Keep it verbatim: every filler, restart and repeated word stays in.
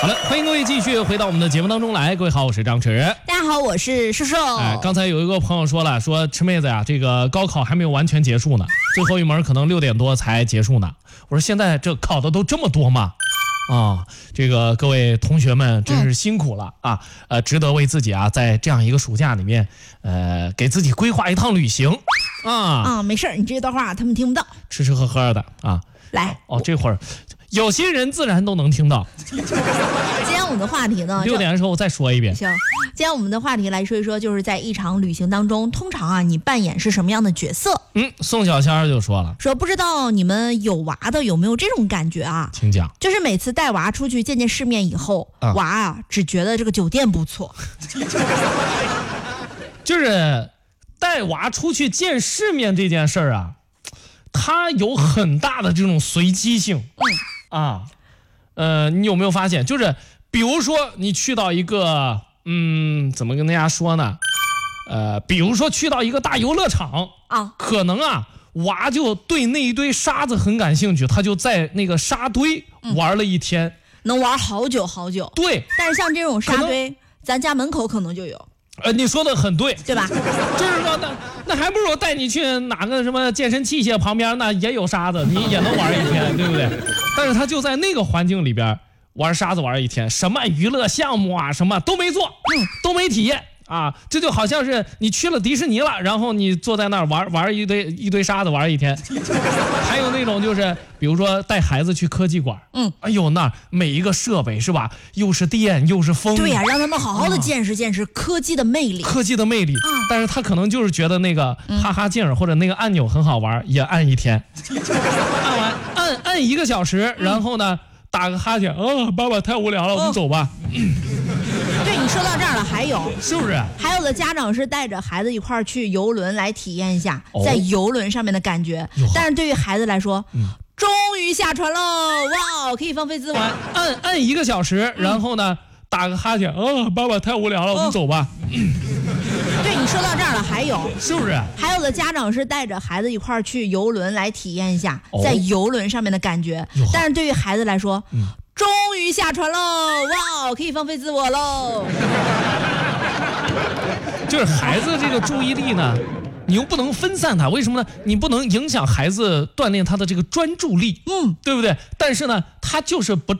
好的，欢迎各位继续回到我们的节目当中来。各位好，我是张弛。 大家好，我是瘦瘦。 哎，刚才有一个朋友说了，说吃妹子呀，这个高考还没有完全结束呢，最后一门可能六点多才结束呢。我说现在这考的都这么多吗？啊，这个各位同学们真是辛苦了、嗯、啊！呃，值得为自己啊，在这样一个暑假里面，呃，给自己规划一趟旅行啊啊！没事，你这段话他们听不到， 吃吃喝喝的啊。 来， 哦，这会儿有些人自然都能听到。 今天我们的话题呢， 六点的时候我再说一遍。 行，今天我们的话题来说一说，就是在一场旅行当中，通常啊，你扮演是什么样的角色？ 嗯，宋小仙儿就说了， 说不知道你们有娃的有没有这种感觉啊？ 请讲。 就是每次带娃出去见见世面以后，啊娃啊只觉得这个酒店不错， 就是带娃出去见世面这件事儿啊。它有很大的这种随机性，嗯啊，呃，你有没有发现？就是比如说你去到一个，嗯，怎么跟大家说呢？呃，比如说去到一个大游乐场啊，可能啊，娃就对那一堆沙子很感兴趣，他就在那个沙堆玩了一天，嗯、 能玩好久好久。 对， 但是像这种沙堆，咱家门口可能就有。 呃，你说的很对， 对吧？ 就是说，那那还不如带你去哪个什么健身器械旁边，那也有沙子，你也能玩一天，对不对？但是他就在那个环境里边玩沙子玩一天，什么娱乐项目啊，什么都没做，嗯，都没体验啊，这就好像是你去了迪士尼了，然后你坐在那儿玩玩一堆一堆沙子玩一天。还有那种就是，比如说带孩子去科技馆，嗯，哎呦，那每一个设备是吧，又是电又是风， 对呀、啊，让他们好好的见识见识科技的魅力， 科技的魅力。嗯、但是他可能就是觉得那个哈哈镜儿或者那个按钮很好玩，也按一天，按完按按一个小时，然后呢打个哈欠，哦，爸爸太无聊了，我们走吧。 对，你说到这儿了，还有是不是？ 还有的家长是带着孩子一块儿去游轮来体验一下在游轮上面的感觉，哦、但是对于孩子来说，嗯、终于下船喽，哇，可以放飞自我。 按按一个小时，然后呢、嗯、打个哈欠，哦，爸爸太无聊了，哦、我们走吧。 对，你说到这儿了，还有是不是？还有的家长是带着孩子一块儿去游轮来体验一下在游轮上面的感觉，哦、但是对于孩子来说，嗯终于下船喽！哇，可以放飞自我喽！ 就是孩子这个注意力呢，你又不能分散他，为什么呢？你不能影响孩子锻炼他的这个专注力，嗯，对不对？但是呢，他就是不